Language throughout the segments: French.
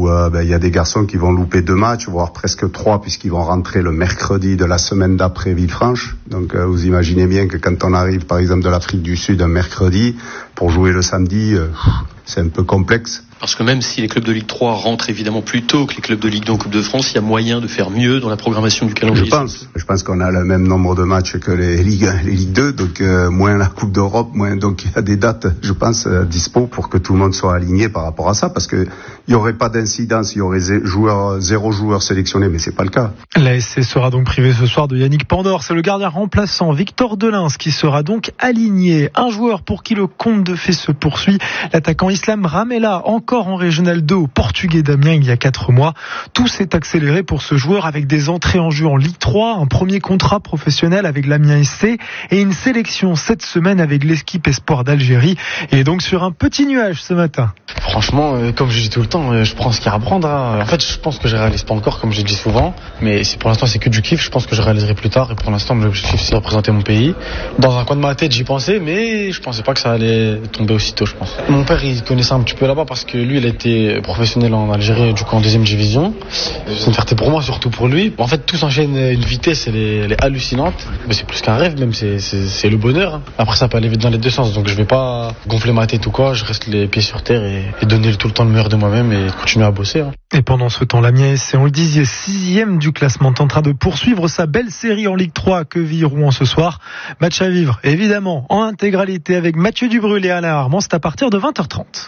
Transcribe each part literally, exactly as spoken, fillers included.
où euh, ben, il y a des garçons qui vont louper deux matchs, voire presque trois, puisqu'ils vont rentrer le mercredi de la semaine d'après Villefranche. Donc euh, vous imaginez bien que quand on arrive par exemple de l'Afrique du Sud un mercredi, pour jouer le samedi, euh, c'est un peu complexe. Parce que même si les clubs de Ligue trois rentrent évidemment plus tôt que les clubs de Ligue deux en Coupe de France, il y a moyen de faire mieux dans la programmation du calendrier. Je pense. Je pense qu'on a le même nombre de matchs que les Ligue un, les Ligue deux, donc euh, moins la Coupe d'Europe, moins. Donc il y a des dates, je pense, euh, dispo pour que tout le monde soit aligné par rapport à ça, parce que il y aurait pas d'incidence, il y aurait zé- joueur, zéro joueur sélectionné, mais c'est pas le cas. La S C sera donc privé ce soir de Yannick Pandore. C'est le gardien remplaçant Victor Delins qui sera donc aligné. Un joueur pour qui le conte de fées se poursuit, l'attaquant Islam Ramela, encore en Régional deux au Portugais d'Amiens il y a quatre mois. Tout s'est accéléré pour ce joueur avec des entrées en jeu en Ligue trois, un premier contrat professionnel avec l'Amiens S C et une sélection cette semaine avec l'équipe Espoir d'Algérie. Il est donc sur un petit nuage ce matin. Franchement, euh, comme je dis tout le temps, euh, je prends ce qu'il y a à apprendre. Hein. En fait, je pense que je réalise pas encore, comme j'ai dit souvent, mais c'est, pour l'instant, c'est que du kiff. Je pense que je réaliserai plus tard. Et pour l'instant, l'objectif, c'est de représenter mon pays. Dans un coin de ma tête, j'y pensais, mais je pensais pas que ça allait tomber aussitôt, je pense. Mon père, il connaissait un petit peu là-bas parce que lui, il a été professionnel en Algérie, du coup en deuxième division. C'est une fierté pour moi, surtout pour lui. En fait, tout s'enchaîne à une vitesse, elle est, elle est hallucinante. Mais c'est plus qu'un rêve, même, c'est, c'est, c'est le bonheur. Hein. Après, ça peut aller vite dans les deux sens, donc je vais pas gonfler ma tête ou quoi. Je reste les pieds sur terre et, et donner tout le temps le meilleur de moi-même et continuer à bosser. Hein. Et pendant ce temps, l'Amiens S C, on le disait, sixième du classement, tentera de poursuivre sa belle série en Ligue trois que vit Rouen ce soir. Match à vivre, évidemment, en intégralité avec Mathieu Dubrul et Alain Armand. C'est à partir de vingt heures trente.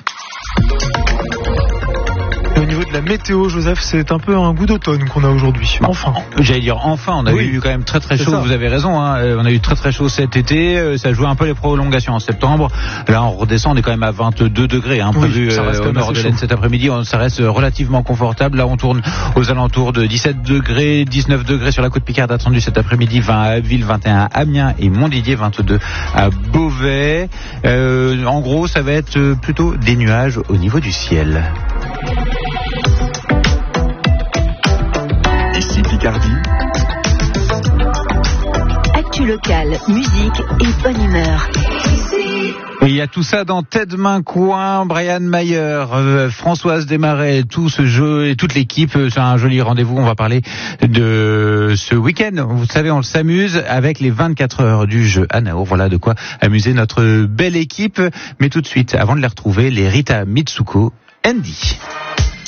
Et au niveau de la météo, Joseph, c'est un peu un goût d'automne qu'on a aujourd'hui. Enfin. J'allais dire enfin, on a oui. eu quand même très très chaud, vous avez raison, hein. On a eu très très chaud cet été, ça jouait un peu les prolongations en septembre. Là on redescend, on est quand même à vingt-deux degrés, hein, prévu oui, euh, au nord de l'Aisne cet après-midi, ça reste relativement confortable. Là on tourne aux alentours de dix-sept degrés, dix-neuf degrés sur la côte Picarde attendu cet après-midi, vingt à Abbeville, vingt et un à Amiens et Montdidier, vingt-deux à Beauvais. Euh, en gros ça va être plutôt des nuages au niveau du ciel. Ici Picardie. Actu locale, musique et bonne humeur. Il y a tout ça dans Tête Main Coin, Brian Mayer, euh, Françoise Desmarais, tout ce jeu et toute l'équipe, c'est un joli rendez-vous. On va parler de ce week-end. Vous savez, on s'amuse avec les vingt-quatre heures du jeu à Naour. Voilà de quoi amuser notre belle équipe. Mais tout de suite, avant de les retrouver, les Rita Mitsuko, Andy.